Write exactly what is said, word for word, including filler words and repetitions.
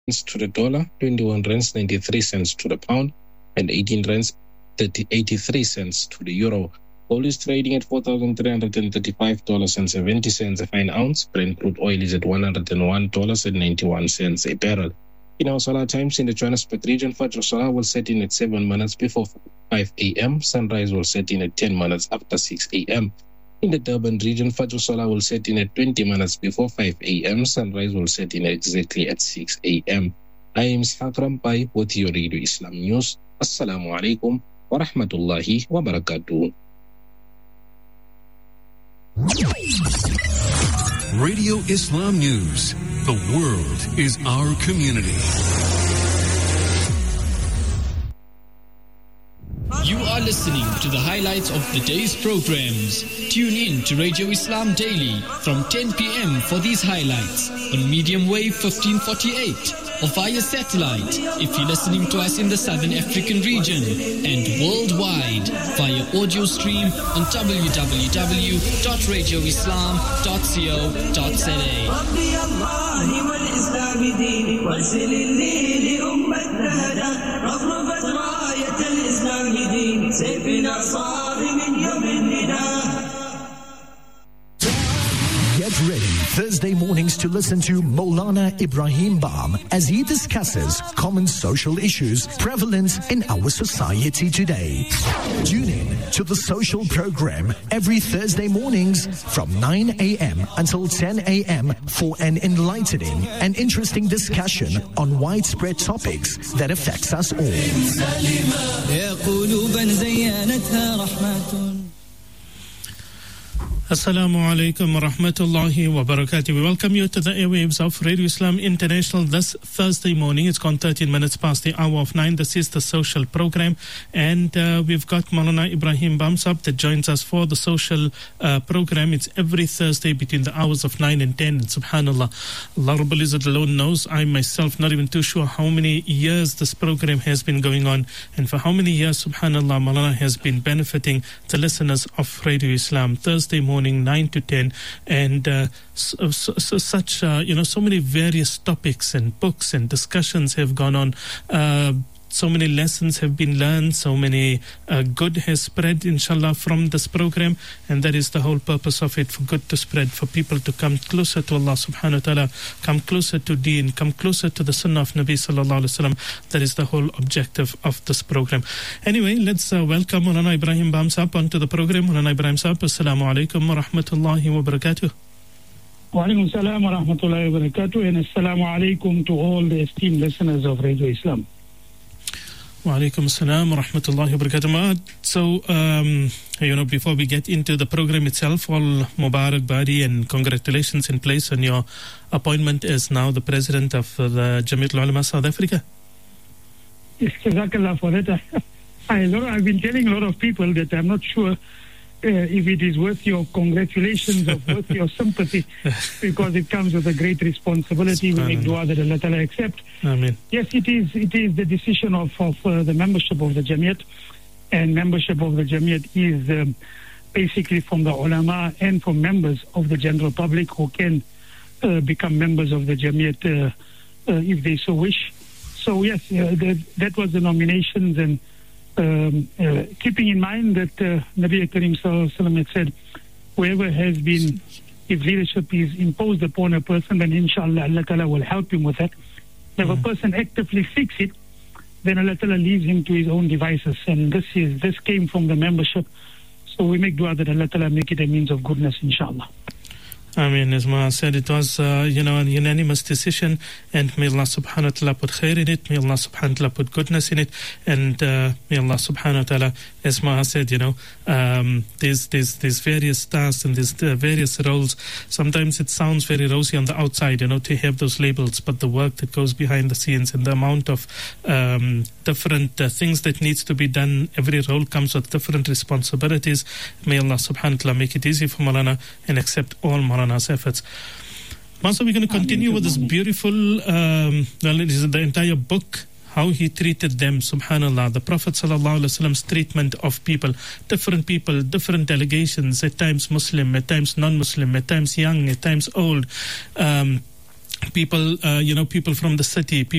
to the dollar, twenty-one rands ninety-three cents to the pound, and eighteen rands eighty-three cents to the euro. Gold is trading at four thousand three hundred thirty-five dollars and seventy cents a fine ounce. Brent crude oil is at one hundred one dollars and ninety-one cents a barrel. In our solar times in the Johannesburg region, Fajr Salah will set in at seven minutes before five a.m. Sunrise will set in at ten minutes after six a.m. In the Durban region, Fajr Salah will set in at twenty minutes before five a.m. Sunrise will set in exactly at six a.m. I am Ishaq Rampai with your Radio Islam News. Assalamu alaikum wa rahmatullahi wa barakatuh. Radio Islam News. The world is our community. You are listening to the highlights of the day's programs. Tune in to Radio Islam Daily from ten p.m. for these highlights on medium wave fifteen forty-eight or via satellite if you're listening to us in the Southern African region, and worldwide via audio stream on w w w dot radio islam dot co dot za. Get ready Thursday mornings to listen to Maulana Ibrahim Bam as he discusses common social issues prevalent in our society today. Tune in to the social program every Thursday mornings from nine a.m. until ten a.m. for an enlightening and interesting discussion on widespread topics that affects us all. Assalamu alaikum wa rahmatullahi wa barakatuh. We welcome you to the airwaves of Radio Islam International this Thursday morning. It's gone thirteen minutes past the hour of nine. This is the social program, and uh, we've got Maulana Ibrahim Bamsab that joins us for the social uh, program. It's every Thursday between the hours of nine and ten. And subhanallah, Allah Rabbul Izzat alone knows. I myself not even too sure how many years this program has been going on, and for how many years, subhanallah, Maulana has been benefiting the listeners of Radio Islam. Thursday morning, nine to ten, and uh, so, so, so such uh, you know so many various topics and books and discussions have gone on. Uh, so many lessons have been learned, so many uh, good has spread, inshallah, from this program, and that is the whole purpose of it, for good to spread, for people to come closer to Allah subhanahu wa ta'ala, come closer to deen, come closer to the sunnah of Nabi sallallahu alaihi wasallam. That is the whole objective of this program. Anyway, let's uh, welcome Maulana Ibrahim Bamsab onto the program. Maulana Ibrahim Sahab, assalamu alaikum wa rahmatullahi wa barakatuh. Wa alaikum salam wa rahmatullahi wa barakatuh, and assalamu alaikum to all the esteemed listeners of Radio Islam. Wa alaikum salam wa rahmatullahi wa barakatuh. So, um, you know, before we get into the program itself, all Mubarak Bari and congratulations in place on your appointment as now the president of uh, the Jamiat Ulama South Africa. Yes, Jazakallah for that. I, I've been telling a lot of people that I'm not sure uh, if it is worth your congratulations or worth your sympathy, because it comes with a great responsibility. We make dua that Allah Ta'ala accept. Amen. Yes, it is It is the decision of, of uh, the membership of the Jamiat, and membership of the Jamiat is um, basically from the ulama and from members of the general public who can uh, become members of the Jamiat uh, uh, if they so wish. So yes, uh, that, that was the nominations, and um, uh, keeping in mind that uh, Nabi Karim Sallallahu Alaihi Wasallam had said, whoever has been, if leadership is imposed upon a person, then inshallah Allah Ta'ala will help him with that. If a person actively seeks it, then Allah Ta'ala leaves him to his own devices, and this is this came from the membership. So we make dua that Allah Ta'ala make it a means of goodness, inshallah. I mean, as Ma said, it was, uh, you know, an unanimous decision, and may Allah subhanahu wa ta'ala put khair in it, may Allah subhanahu wa ta'ala put goodness in it, and uh, may Allah subhanahu wa ta'ala, as Ma said, you know, um, there's, there's, there's various tasks and there's uh, various roles. Sometimes it sounds very rosy on the outside, you know, to have those labels, but the work that goes behind the scenes and the amount of um, different uh, things that needs to be done, every role comes with different responsibilities. May Allah subhanahu wa ta'ala make it easy for Maulana and accept all Maulana's efforts. So we're going to continue with this beautiful, um, well, it is the entire book, how he treated them, subhanallah, the Prophet sallallahu alaihi wasallam's treatment of people, different people, different delegations, at times Muslim, at times non-Muslim, at times young, at times old, um, people, uh, you know, people from the city, people